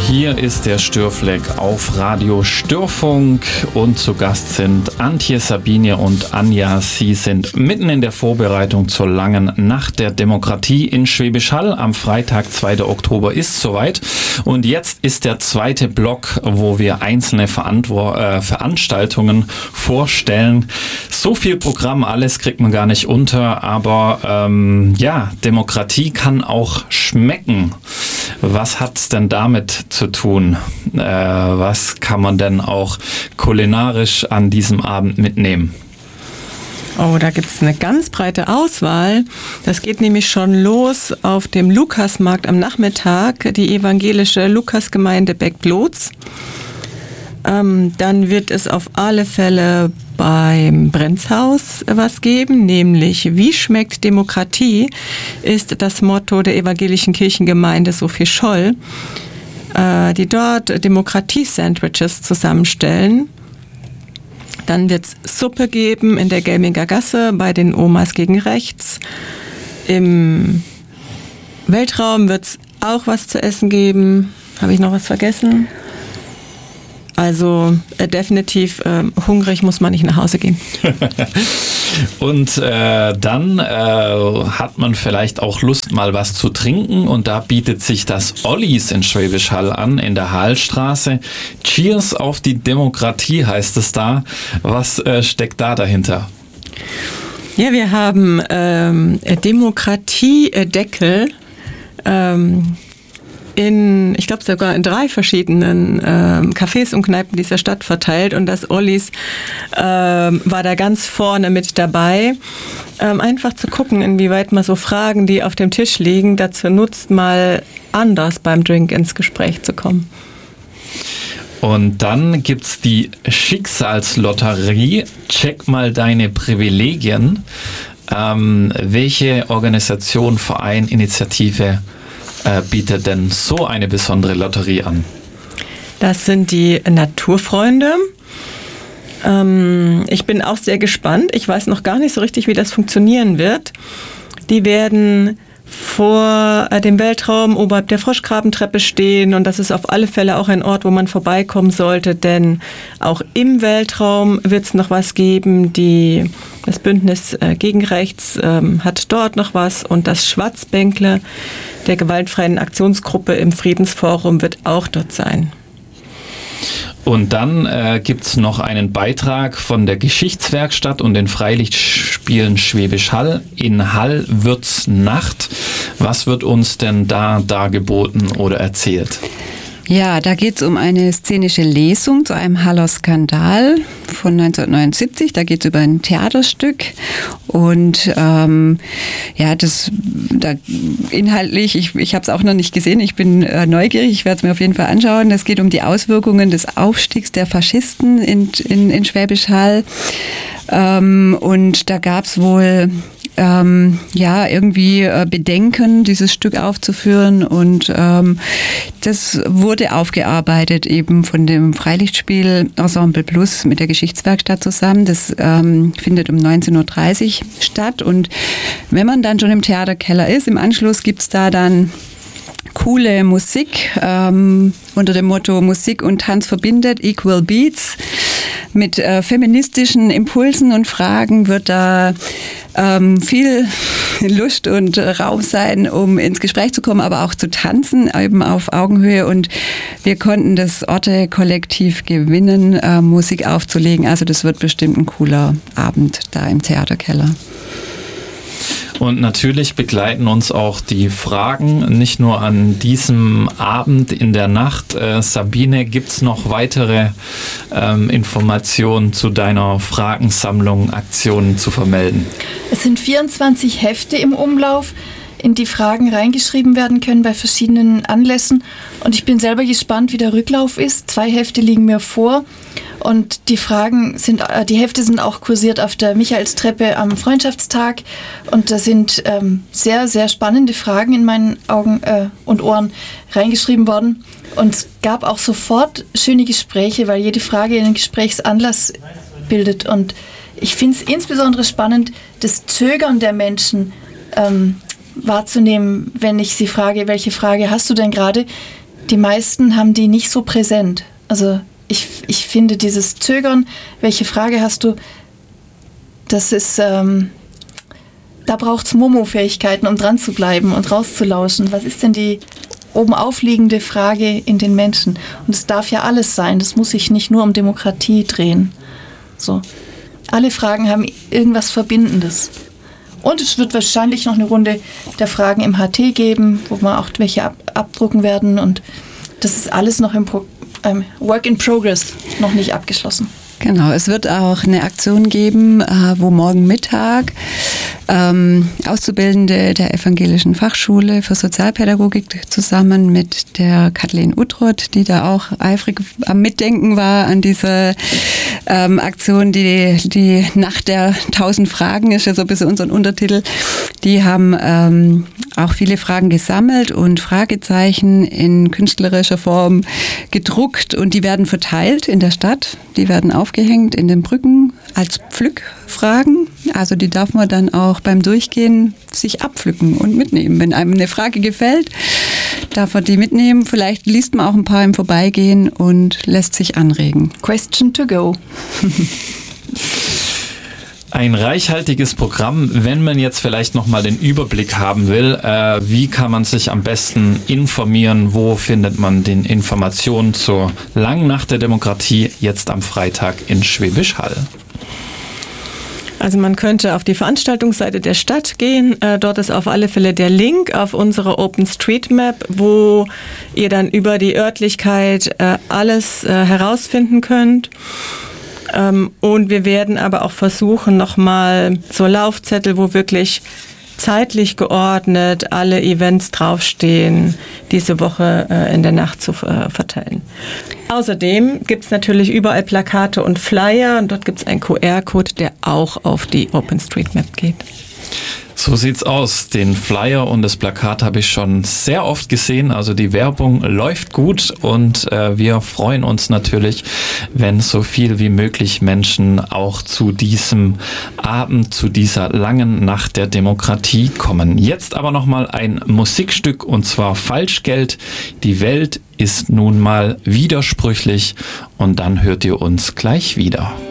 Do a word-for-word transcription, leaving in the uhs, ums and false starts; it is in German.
Hier ist der Störfleck auf Radio Störfunk und zu Gast sind Antje, Sabine und Anja. Sie sind mitten in der Vorbereitung zur langen Nacht der Demokratie in Schwäbisch Hall. Am Freitag, zweiter Oktober ist soweit und jetzt ist der zweite Block, wo wir einzelne Verantwort- äh, Veranstaltungen vorstellen. So viel Programm, alles kriegt man gar nicht unter, aber ähm, ja, Demokratie kann auch schmecken. Was hat's denn damit zu tun? Äh, was kann man denn auch kulinarisch an diesem Abend mitnehmen? Oh, da gibt es eine ganz breite Auswahl. Das geht nämlich schon los auf dem Lukasmarkt am Nachmittag, die evangelische Lukasgemeinde Beck-Blotz. Ähm, dann wird es auf alle Fälle beim Brenzhaus was geben, nämlich wie schmeckt Demokratie, ist das Motto der evangelischen Kirchengemeinde Sophie-Scholl, äh, die dort Demokratie-Sandwiches zusammenstellen. Dann wird es Suppe geben in der Gelminger Gasse bei den Omas gegen rechts. Im Weltraum wird es auch was zu essen geben. Habe ich noch was vergessen? Also äh, definitiv äh, hungrig muss man nicht nach Hause gehen. Und äh, dann äh, hat man vielleicht auch Lust, mal was zu trinken. Und da bietet sich das Ollis in Schwäbisch Hall an, in der Hallstraße. Cheers auf die Demokratie heißt es da. Was äh, steckt da dahinter? Ja, wir haben ähm, Demokratiedeckel. Ähm, in, ich glaube sogar in drei verschiedenen ähm, Cafés und Kneipen dieser Stadt verteilt und das Ollis ähm, war da ganz vorne mit dabei. Ähm, einfach zu gucken, inwieweit man so Fragen, die auf dem Tisch liegen, dazu nutzt, mal anders beim Drink ins Gespräch zu kommen. Und dann gibt's die Schicksalslotterie. Check mal deine Privilegien. Ähm, welche Organisation, Verein, Initiative Äh, bietet denn so eine besondere Lotterie an? Das sind die Naturfreunde. Ähm, ich bin auch sehr gespannt. Ich weiß noch gar nicht so richtig, wie das funktionieren wird. Die werden vor dem Weltraum oberhalb der Froschgrabentreppe stehen und das ist auf alle Fälle auch ein Ort, wo man vorbeikommen sollte, denn auch im Weltraum wird es noch was geben. Die, das Bündnis äh, gegen Rechts ähm, hat dort noch was und das Schwarzbänkle der gewaltfreien Aktionsgruppe im Friedensforum wird auch dort sein. Und dann äh, gibt es noch einen Beitrag von der Geschichtswerkstatt und den Freilichtspielen Schwäbisch Hall. In Hall wird's Nacht. Was wird uns denn da dargeboten oder erzählt? Ja, da geht es um eine szenische Lesung zu einem Haller Skandal von neunzehnhundertneunundsiebzig. Da geht es über ein Theaterstück und ähm, ja, das da inhaltlich, ich, ich habe es auch noch nicht gesehen, ich bin äh, neugierig, ich werde es mir auf jeden Fall anschauen. Es geht um die Auswirkungen des Aufstiegs der Faschisten in, in, in Schwäbisch Hall ähm, und da gab es wohl Ähm, ja, irgendwie äh, Bedenken, dieses Stück aufzuführen und ähm, das wurde aufgearbeitet eben von dem Freilichtspiel Ensemble Plus mit der Geschichtswerkstatt zusammen. Das ähm, findet um neunzehn Uhr dreißig statt und wenn man dann schon im Theaterkeller ist, im Anschluss gibt's da dann coole Musik ähm, unter dem Motto Musik und Tanz verbindet, Equal Beats. Mit äh, feministischen Impulsen und Fragen wird da ähm, viel Lust und Raum sein, um ins Gespräch zu kommen, aber auch zu tanzen, eben auf Augenhöhe. Und wir konnten das Orte-Kollektiv gewinnen, äh, Musik aufzulegen. Also das wird bestimmt ein cooler Abend da im Theaterkeller. Und natürlich begleiten uns auch die Fragen, nicht nur an diesem Abend in der Nacht. Äh, Sabine, gibt's noch weitere ähm, Informationen zu deiner Fragensammlung, Aktionen zu vermelden? Es sind vierundzwanzig Hefte im Umlauf, in die Fragen reingeschrieben werden können bei verschiedenen Anlässen. Und ich bin selber gespannt, wie der Rücklauf ist. Zwei Hefte liegen mir vor. Und die Fragen sind, die Hefte sind auch kursiert auf der Michaelstreppe am Freundschaftstag. Und da sind ähm, sehr, sehr spannende Fragen in meinen Augen äh, und Ohren reingeschrieben worden. Und es gab auch sofort schöne Gespräche, weil jede Frage einen Gesprächsanlass bildet. Und ich finde es insbesondere spannend, das Zögern der Menschen ähm, wahrzunehmen, wenn ich sie frage, welche Frage hast du denn gerade? die meisten haben die nicht so präsent. Also ich, ich finde dieses Zögern, welche Frage hast du, das ist, ähm, da braucht es Momo-Fähigkeiten, um dran zu bleiben und rauszulauschen. Was ist denn die oben aufliegende Frage in den Menschen? Und es darf ja alles sein, das muss sich nicht nur um Demokratie drehen. So. Alle Fragen haben irgendwas Verbindendes. Und es wird wahrscheinlich noch eine Runde der Fragen im H T geben, wo wir auch welche ab, abdrucken werden. Und das ist alles noch im Pro, ähm, Work in Progress, noch nicht abgeschlossen. Genau, es wird auch eine Aktion geben, wo morgen Mittag ähm, Auszubildende der Evangelischen Fachschule für Sozialpädagogik zusammen mit der Kathleen Uttroth, die da auch eifrig am Mitdenken war an dieser ähm, Aktion, die, die Nacht der tausend Fragen ist ja so ein bisschen unser Untertitel. Die haben ähm, auch viele Fragen gesammelt und Fragezeichen in künstlerischer Form gedruckt und die werden verteilt in der Stadt. Die werden aufgehängt in den Brücken als Pflückfragen. Also die darf man dann auch beim Durchgehen sich abpflücken und mitnehmen. Wenn einem eine Frage gefällt, darf man die mitnehmen. Vielleicht liest man auch ein paar im Vorbeigehen und lässt sich anregen. Question to go. Ein reichhaltiges Programm. Wenn man jetzt vielleicht nochmal den Überblick haben will, äh, wie kann man sich am besten informieren? Wo findet man den Informationen zur langen Nacht der Demokratie jetzt am Freitag in Schwäbisch Hall? Also man könnte auf die Veranstaltungsseite der Stadt gehen. Äh, dort ist auf alle Fälle der Link auf unserer OpenStreetMap, wo ihr dann über die Örtlichkeit äh, alles äh, herausfinden könnt. Ähm, und wir werden aber auch versuchen, nochmal so Laufzettel, wo wirklich zeitlich geordnet alle Events draufstehen, diese Woche äh, in der Nacht zu äh, verteilen. Außerdem gibt es natürlich überall Plakate und Flyer und dort gibt es einen Q R-Code, der auch auf die OpenStreetMap geht. So sieht's aus. Den Flyer und das Plakat habe ich schon sehr oft gesehen. Also die Werbung läuft gut und äh, wir freuen uns natürlich, wenn so viel wie möglich Menschen auch zu diesem Abend, zu dieser langen Nacht der Demokratie kommen. Jetzt aber nochmal ein Musikstück und zwar Falschgeld. Die Welt ist nun mal widersprüchlich und dann hört ihr uns gleich wieder.